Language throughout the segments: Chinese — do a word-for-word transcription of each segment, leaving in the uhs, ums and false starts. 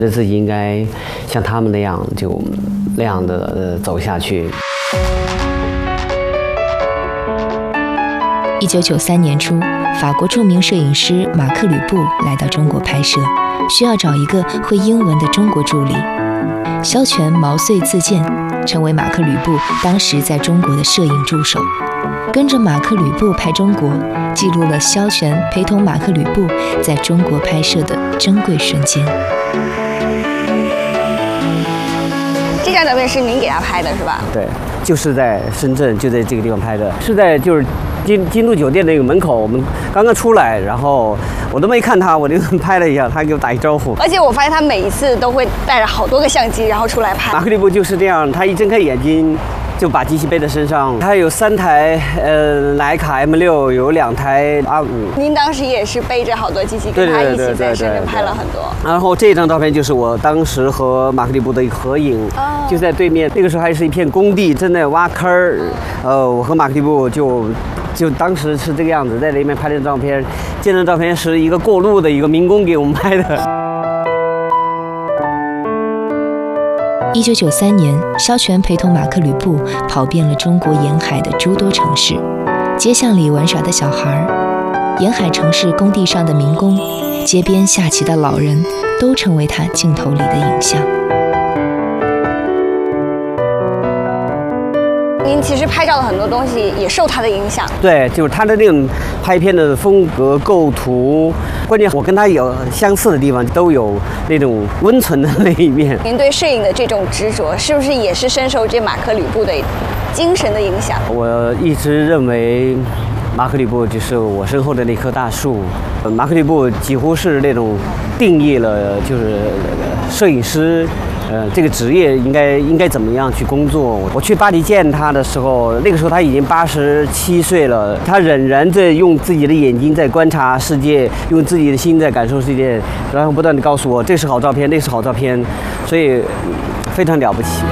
自己应该像他们那样，就那样的呃走下去。 一九九三年初，法国著名摄影师马克·吕布来到中国拍摄，需要找一个会英文的中国助理。萧全毛遂自荐，成为马克·吕布当时在中国的摄影助手。跟着马克·吕布拍中国，记录了萧全陪同马克·吕布在中国拍摄的珍贵瞬间。 这张照片是您给他拍的是吧？ 对，就是在深圳，就在这个地方拍的，是在就是金金都酒店那个门口，我们刚刚出来，然后我都没看他，我就拍了一下，他给我打一招呼。 而且我发现他每一次都会带着好多个相机，然后出来拍。 马克·吕布就是这样，他一睁开眼睛就把机器背在身上。他有三台呃徕卡 M 六，有两台 R 五。 您当时也是背着好多机器，跟他一起在深圳拍了很多。 然后这张照片就是我当时和马克·吕布的一个合影，哦、就在对面。那个时候还是一片工地，正在挖坑儿。呃，我和马克·吕布就。就当时是这个样子，在那边拍的照片，这张照片是一个过路的一个民工给我们拍的。 一九九三年，萧全陪同马克·吕布跑遍了中国沿海的诸多城市，街巷里玩耍的小孩，沿海城市工地上的民工，街边下棋的老人，都成为他镜头里的影像。 您其实拍照的很多东西也受他的影响。 对，就是他的那种拍片的风格、构图，关键我跟他有相似的地方，都有那种温存的那一面。 您对摄影的这种执着，是不是也是深受这马克·吕布的精神的影响？ 我一直认为，马克·吕布就是我身后的那棵大树。马克·吕布几乎是那种定义了，就是摄影师。呃，这个职业应该应该怎么样去工作？我去巴黎见他的时候，那个时候他已经八十七岁了，他仍然在用自己的眼睛在观察世界，用自己的心在感受世界，然后不断地告诉我这是好照片，那是好照片，所以非常了不起。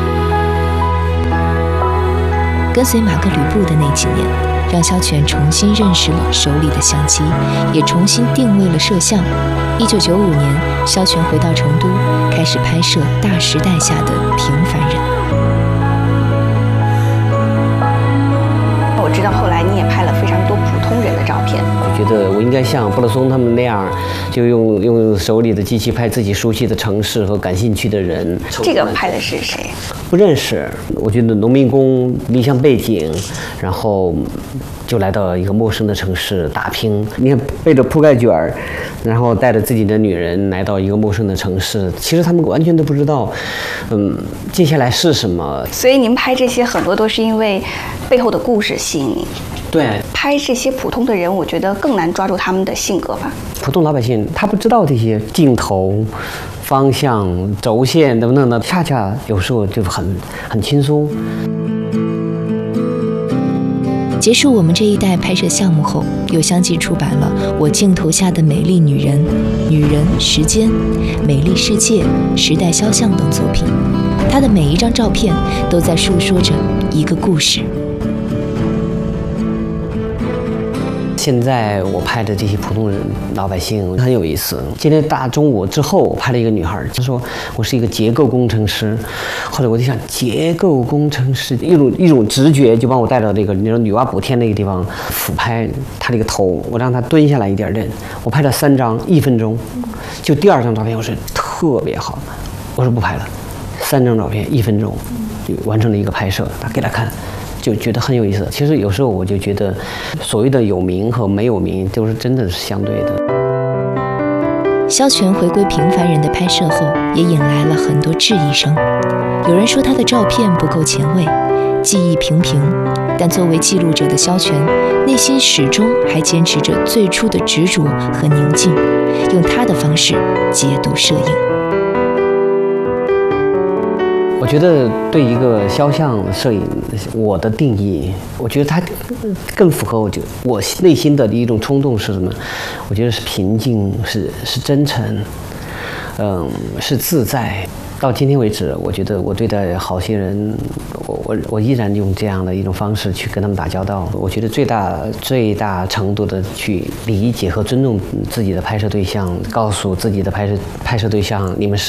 跟随马克·吕布的那几年，让萧全重新认识了手里的相机，也重新定位了摄像。一九九五年，萧全回到成都，开始拍摄大时代下的平凡人。 我知道后来你也拍了非常多普通人的照片， 就觉得我应该像布勒松他们那样，就用用手里的机器拍自己熟悉的城市和感兴趣的人。 这个拍的是谁？ 不认识。我觉得农民工离乡背井，然后就来到一个陌生的城市打拼。你看，背着铺盖卷儿，然后带着自己的女人来到一个陌生的城市，其实他们完全都不知道，嗯，接下来是什么。 所以您拍这些很多都是因为背后的故事吸引你。 对， 拍这些普通的人，我觉得更难抓住他们的性格吧。 普通老百姓他不知道这些镜头、方向、轴线等等的，恰恰有时候就很很轻松。 结束我们这一代拍摄项目后，有相继出版了《我镜头下的美丽女人》《女人时间》《美丽世界》《时代肖像》等作品。她的每一张照片都在述说着一个故事。 现在我拍的这些普通人老百姓很有意思。今天大中午之后，我拍了一个女孩，她说我是一个结构工程师。后来我就想，结构工程师一种一种直觉就帮我带到这个那种女娲补天那个地方俯拍她这个头，我让她蹲下来一点点。我拍了三张，一分钟。就第二张照片我是特别好，我说不拍了，三张照片一分钟就完成了一个拍摄，他给他看。就觉得很有意思。其实有时候我就觉得，所谓的有名和没有名，都是真的是相对的。 萧全回归平凡人的拍摄后，也引来了很多质疑声。有人说他的照片不够前卫，技艺平平，但作为记录者的萧全，内心始终还坚持着最初的执着和宁静，用他的方式解读摄影。 我觉得对一个肖像摄影，我的定义，我觉得它更符合我就我内心的一种冲动是什么？我觉得是平静，是是真诚，嗯，是自在， 到今天为止，我觉得我对待好些人，我我我依然用这样的一种方式去跟他们打交道。我觉得最大最大程度的去理解和尊重自己的拍摄对象，告诉自己的拍摄拍摄对象，你们是